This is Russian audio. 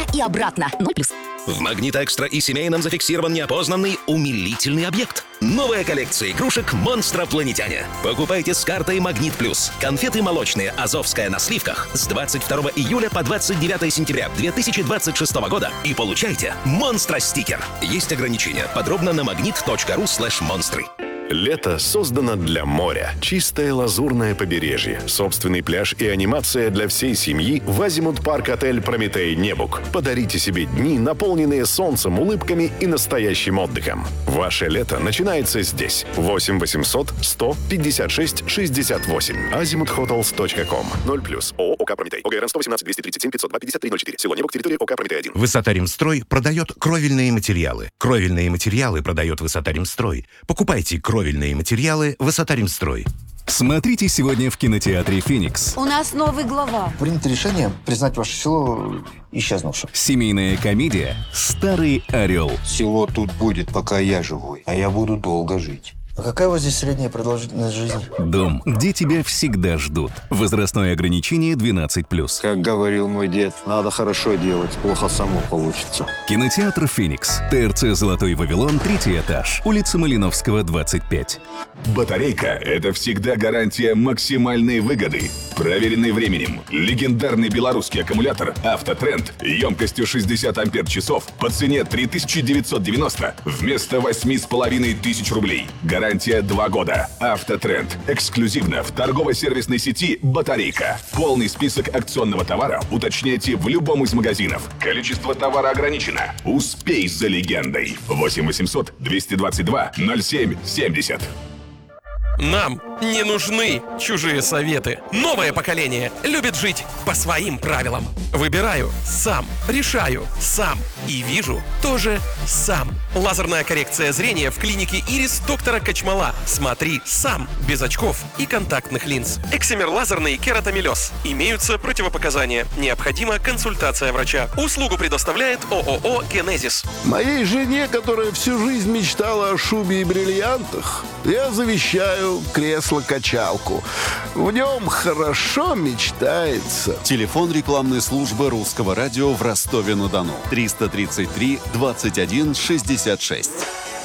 и обратно. 0+. В «Магнит Экстра» и семейном зафиксирован неопознанный умилительный объект. Новая коллекция игрушек «Монстропланетяне». Покупайте с картой «Магнит Плюс». Конфеты молочные «Азовская» на сливках с 22 июля по 29 сентября 2026 года и получайте «Монстро-стикер». Есть ограничения. Подробно на magnet.ru/монстры. Лето создано для моря. Чистое лазурное побережье, собственный пляж и анимация для всей семьи в Азимут Парк Отель Прометей Небук. Подарите себе дни, наполненные солнцем, улыбками и настоящим отдыхом. Ваше лето начинается здесь. 8 800 156 68. azimuthotels.com. 0+. ООО «ОК Прометей». ОГРН 118 237 502 5304. Село Небук, территория ОК Прометей 1. Высота Римстрой продает кровельные материалы. Кровельные материалы продает Высота Римстрой. Покупайте кровельные материалы «Высота Римстрой». Смотрите сегодня в кинотеатре «Феникс». У нас новый глава. Принято решение признать ваше село исчезнувшим. Семейная комедия «Старый орел». Село тут будет, пока я живой, а я буду долго жить. А какая у вас здесь средняя продолжительность жизни? Дом, где тебя всегда ждут. Возрастное ограничение 12+. Как говорил мой дед, надо хорошо делать, плохо само получится. Кинотеатр «Феникс». ТРЦ «Золотой Вавилон», 3-й этаж. Улица Малиновского, 25. Батарейка – это всегда гарантия максимальной выгоды. Проверенный временем. Легендарный белорусский аккумулятор «Автотренд» емкостью 60 ампер-часов по цене 3990 вместо 8500 рублей. Гарантия 2 года. «Автотренд». Эксклюзивно в торгово-сервисной сети «Батарейка». Полный список акционного товара уточняйте в любом из магазинов. Количество товара ограничено. Успей за легендой. 8 800 222 07 70. Нам не нужны чужие советы. Новое поколение любит жить по своим правилам. Выбираю сам, решаю сам и вижу тоже сам. Лазерная коррекция зрения в клинике «Ирис» доктора Качмала. Смотри сам, без очков и контактных линз. Эксимер лазерный кератомелез. Имеются противопоказания. Необходима консультация врача. Услугу предоставляет ООО «Генезис». Моей жене, которая всю жизнь мечтала о шубе и бриллиантах, я завещаю кресло-качалку. В нем хорошо мечтается. Телефон рекламной службы Русского радио в Ростове-на-Дону. 333 21 66.